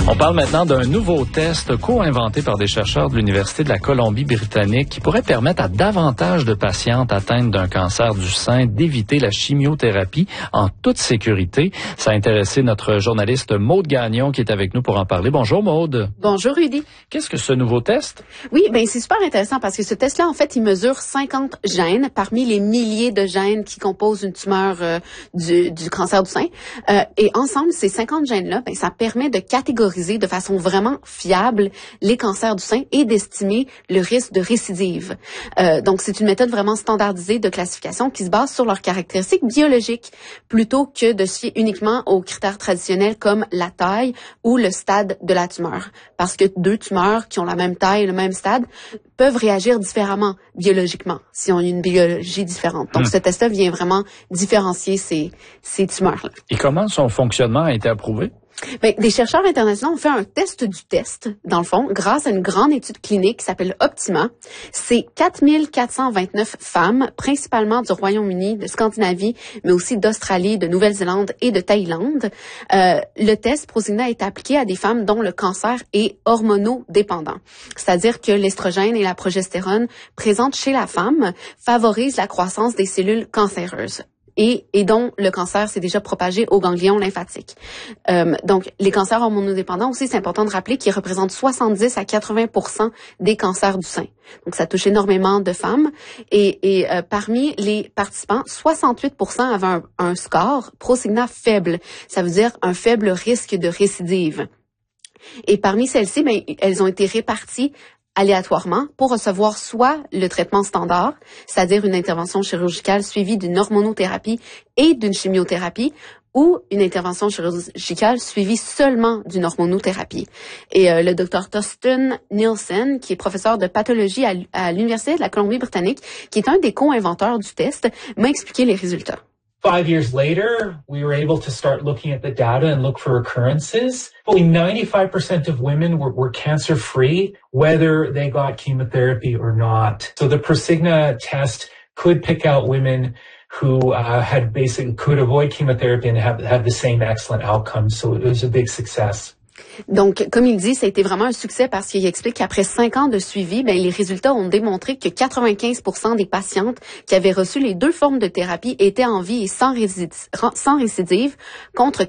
On parle maintenant d'un nouveau test co-inventé par des chercheurs de l'Université de la Colombie-Britannique qui pourrait permettre à davantage de patientes atteintes d'un cancer du sein d'éviter la chimiothérapie en toute sécurité. Ça a intéressé notre journaliste Maude Gagnon qui est avec nous pour en parler. Bonjour Maude. Bonjour Rudy. Qu'est-ce que ce nouveau test? Oui, c'est super intéressant parce que ce test-là, en fait, il mesure 50 gènes parmi les milliers de gènes qui composent une tumeur du cancer du sein. Et ensemble, ces 50 gènes-là, ça permet de catégoriser de façon vraiment fiable les cancers du sein et d'estimer le risque de récidive. Donc, c'est une méthode vraiment standardisée de classification qui se base sur leurs caractéristiques biologiques plutôt que de se fier uniquement aux critères traditionnels comme la taille ou le stade de la tumeur. Parce que deux tumeurs qui ont la même taille et le même stade peuvent réagir différemment biologiquement si on a une biologie différente. Donc, ce test-là vient vraiment différencier ces tumeurs-là. Et comment son fonctionnement a été approuvé? Des chercheurs internationaux ont fait un test du test, dans le fond, grâce à une grande étude clinique qui s'appelle Optima. C'est 4429 femmes, principalement du Royaume-Uni, de Scandinavie, mais aussi d'Australie, de Nouvelle-Zélande et de Thaïlande. Le test Prosigna est appliqué à des femmes dont le cancer est hormonodépendant. C'est-à-dire que l'estrogène et la progestérone présentes chez la femme favorisent la croissance des cellules cancéreuses. Et dont le cancer s'est déjà propagé aux ganglions lymphatiques. Donc, les cancers hormonodépendants aussi, c'est important de rappeler qu'ils représentent 70 à 80% des cancers du sein. Donc, ça touche énormément de femmes. Et parmi les participants, 68% avaient un score Prosigna faible. Ça veut dire un faible risque de récidive. Et parmi celles-ci, elles ont été réparties aléatoirement pour recevoir soit le traitement standard, c'est-à-dire une intervention chirurgicale suivie d'une hormonothérapie et d'une chimiothérapie, ou une intervention chirurgicale suivie seulement d'une hormonothérapie. Et le Dr Thorsten Nielsen, qui est professeur de pathologie à l'Université de la Colombie-Britannique, qui est un des co-inventeurs du test, m'a expliqué les résultats. 5 years later, we were able to start looking at the data and look for occurrences. Fully 95% of women were cancer-free, whether they got chemotherapy or not. So the Prosigna test could pick out women who could avoid chemotherapy and have the same excellent outcomes. So it was a big success. Donc, comme il dit, ça a été vraiment un succès parce qu'il explique qu'après 5 ans de suivi, les résultats ont démontré que 95% des patientes qui avaient reçu les deux formes de thérapie étaient en vie et sans récidive, contre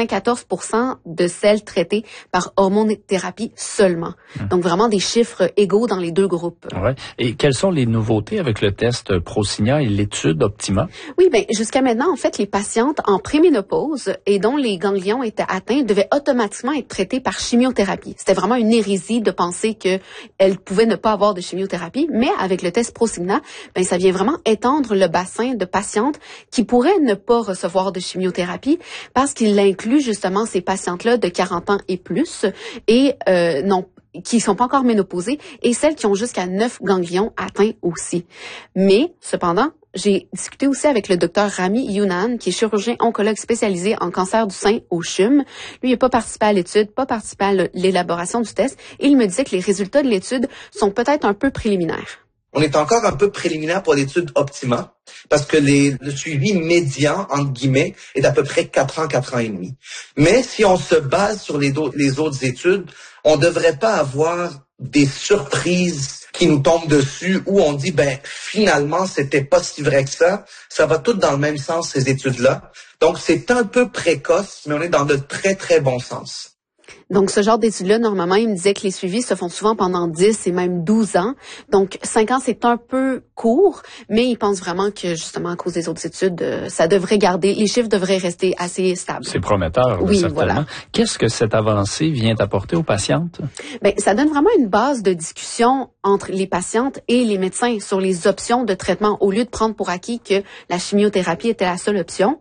94% de celles traitées par hormonothérapie seulement. Donc, vraiment des chiffres égaux dans les deux groupes. Ouais. Et quelles sont les nouveautés avec le test Prosigna et l'étude Optima? Oui, jusqu'à maintenant, en fait, les patientes en préménopause et dont les ganglions étaient atteints devaient automatiquement être traitées par chimiothérapie. C'était vraiment une hérésie de penser qu'elles pouvaient ne pas avoir de chimiothérapie, mais avec le test Prosigna, ça vient vraiment étendre le bassin de patientes qui pourraient ne pas recevoir de chimiothérapie parce qu'il inclut justement ces patientes-là de 40 ans et plus et qui sont pas encore ménopausées et celles qui ont jusqu'à 9 ganglions atteints aussi. Mais, cependant, j'ai discuté aussi avec le docteur Rami Younan, qui est chirurgien oncologue spécialisé en cancer du sein au CHUM. Lui, il n'a pas participé à l'étude, pas participé à l'élaboration du test, et il me disait que les résultats de l'étude sont peut-être un peu préliminaires. On est encore un peu préliminaire pour l'étude Optima, parce que le suivi médian, entre guillemets, est d'à peu près 4 ans et demi. Mais si on se base sur les autres études, on devrait pas avoir des surprises qui nous tombent dessus où on dit, finalement, c'était pas si vrai que ça. Ça va tout dans le même sens, ces études-là. Donc, c'est un peu précoce, mais on est dans de très, très bons sens. Donc, ce genre d'études-là, normalement, il me disait que les suivis se font souvent pendant 10 et même 12 ans. Donc, 5 ans, c'est un peu court, mais il pense vraiment que, justement, à cause des autres études, ça devrait les chiffres devraient rester assez stables. C'est prometteur, oui, certainement. Voilà. Qu'est-ce que cette avancée vient apporter aux patientes? Ça donne vraiment une base de discussion entre les patientes et les médecins sur les options de traitement au lieu de prendre pour acquis que la chimiothérapie était la seule option.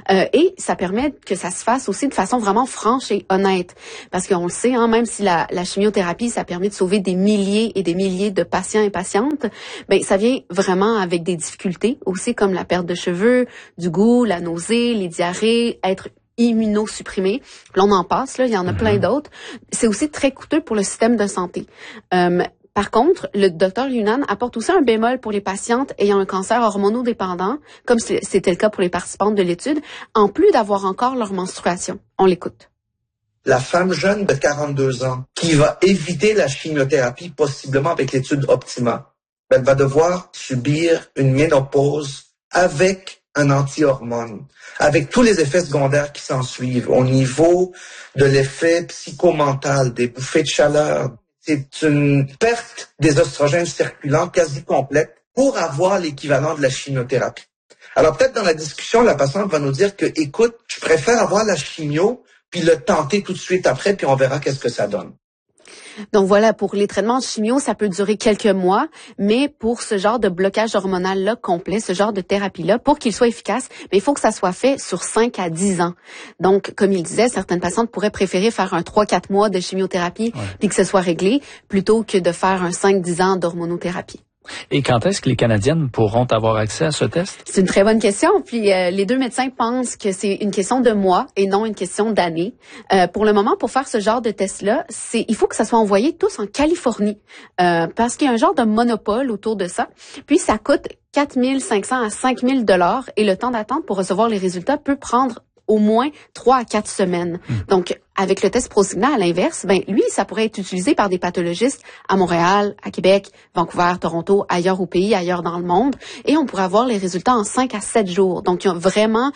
Et ça permet que ça se fasse aussi de façon vraiment franche et honnête. Parce qu'on le sait, même si la chimiothérapie, ça permet de sauver des milliers et des milliers de patients et patientes, ça vient vraiment avec des difficultés aussi comme la perte de cheveux, du goût, la nausée, les diarrhées, être immunosupprimé. Là, on en passe, il y en a plein d'autres. C'est aussi très coûteux pour le système de santé. Par contre, le docteur Younan apporte aussi un bémol pour les patientes ayant un cancer hormonodépendant, comme c'était le cas pour les participantes de l'étude, en plus d'avoir encore leur menstruation. On l'écoute. la femme jeune de 42 ans qui va éviter la chimiothérapie, possiblement avec l'étude Optima, elle va devoir subir une ménopause avec un anti-hormone, avec tous les effets secondaires qui s'en suivent au niveau de l'effet psychomental, des bouffées de chaleur. C'est une perte des oestrogènes circulants quasi complète pour avoir l'équivalent de la chimiothérapie. Alors peut-être dans la discussion, la patiente va nous dire que, écoute, je préfère avoir la chimio puis le tenter tout de suite après, puis on verra qu'est-ce que ça donne. Donc voilà, pour les traitements de chimio, ça peut durer quelques mois, mais pour ce genre de blocage hormonal-là complet, ce genre de thérapie-là, pour qu'il soit efficace, il faut que ça soit fait sur 5 à 10 ans. Donc, comme il disait, certaines patientes pourraient préférer faire un 3-4 mois de chimiothérapie puis que ce soit réglé, plutôt que de faire un 5-10 ans d'hormonothérapie. Et quand est-ce que les Canadiennes pourront avoir accès à ce test? C'est une très bonne question. Puis les deux médecins pensent que c'est une question de mois et non une question d'années. Pour le moment, pour faire ce genre de test-là, il faut que ça soit envoyé tous en Californie parce qu'il y a un genre de monopole autour de ça. Puis ça coûte 4 500 à 5 000 $ et le temps d'attente pour recevoir les résultats peut prendre au moins 3 à 4 semaines. Donc, avec le test Prosigna, à l'inverse, lui, ça pourrait être utilisé par des pathologistes à Montréal, à Québec, Vancouver, Toronto, ailleurs au pays, ailleurs dans le monde, et on pourrait avoir les résultats en 5 à 7 jours. Donc, il y a vraiment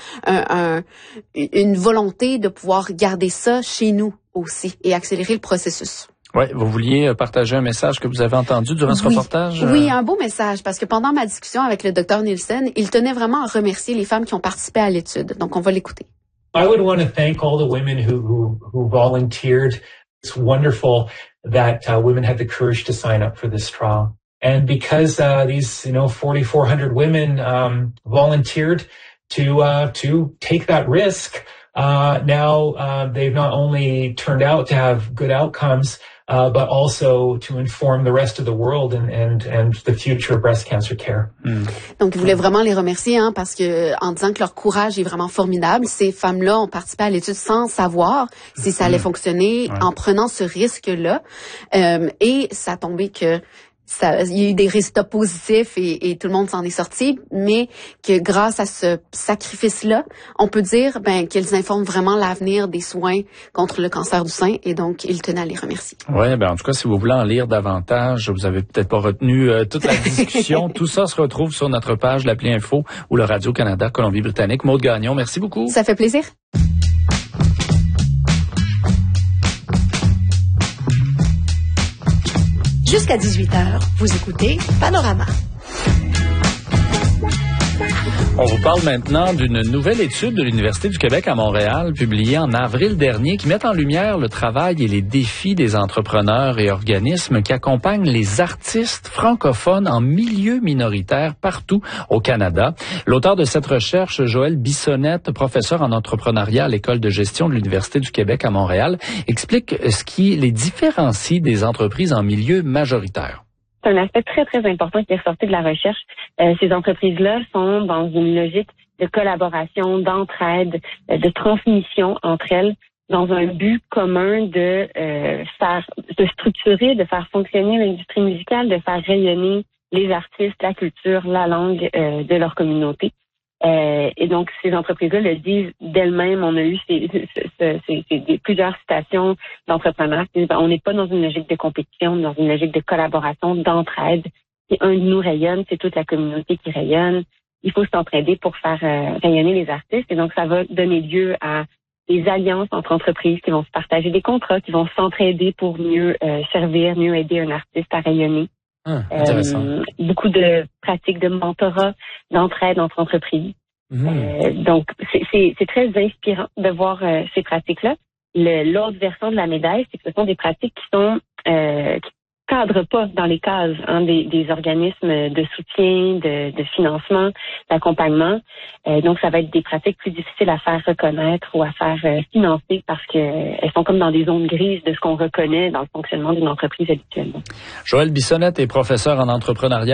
une volonté de pouvoir garder ça chez nous aussi et accélérer le processus. Oui, vous vouliez partager un message que vous avez entendu durant ce reportage? Oui, un beau message, parce que pendant ma discussion avec le Dr Nielsen, il tenait vraiment à remercier les femmes qui ont participé à l'étude. Donc, on va l'écouter. I would want to thank all the women who volunteered. It's wonderful that women had the courage to sign up for this trial. And because these 4,400 women volunteered to take that risk, now they've not only turned out to have good outcomes, but also to inform the rest of the world and the future of breast cancer care. Donc, je voulais vraiment les remercier, parce que en disant que leur courage est vraiment formidable, ces femmes-là ont participé à l'étude sans savoir si ça allait fonctionner, en prenant ce risque-là, et ça a tombé que il y a eu des résultats positifs et tout le monde s'en est sorti, mais que grâce à ce sacrifice-là, on peut dire qu'elles informent vraiment l'avenir des soins contre le cancer du sein et donc ils tenaient à les remercier. Oui, en tout cas, si vous voulez en lire davantage, vous avez peut-être pas retenu toute la discussion. Tout ça se retrouve sur notre page l'Appli Info ou le Radio-Canada Colombie-Britannique. Maude Gagnon, merci beaucoup. Ça fait plaisir. Jusqu'à 18h, vous écoutez Panorama. On vous parle maintenant d'une nouvelle étude de l'Université du Québec à Montréal, publiée en avril dernier, qui met en lumière le travail et les défis des entrepreneurs et organismes qui accompagnent les artistes francophones en milieu minoritaire partout au Canada. L'auteur de cette recherche, Joëlle Bissonnette, professeur en entrepreneuriat à l'École de gestion de l'Université du Québec à Montréal, explique ce qui les différencie des entreprises en milieu majoritaire. C'est un aspect très, très important qui est ressorti de la recherche. Ces entreprises-là sont dans une logique de collaboration, d'entraide, de transmission entre elles, dans un but commun de structurer, de faire fonctionner l'industrie musicale, de faire rayonner les artistes, la culture, la langue de leur communauté. Et donc, ces entreprises-là le disent d'elles-mêmes. On a eu plusieurs citations d'entrepreneurs qui disent on n'est pas dans une logique de compétition, mais dans une logique de collaboration, d'entraide. Si un de nous rayonne, c'est toute la communauté qui rayonne. Il faut s'entraider pour faire rayonner les artistes. Et donc, ça va donner lieu à des alliances entre entreprises qui vont se partager des contrats, qui vont s'entraider pour mieux servir, mieux aider un artiste à rayonner. Beaucoup de pratiques de mentorat, d'entraide entre entreprises. Donc, c'est très inspirant de voir ces pratiques-là. L'autre version de la médaille, c'est que ce sont des pratiques qui sont qui cadrent pas dans les cases des organismes de soutien, de financement, d'accompagnement. Donc, ça va être des pratiques plus difficiles à faire reconnaître ou à faire financer parce que elles sont comme dans des zones grises de ce qu'on reconnaît dans le fonctionnement d'une entreprise habituellement. Joëlle Bissonnette est professeure en entrepreneuriat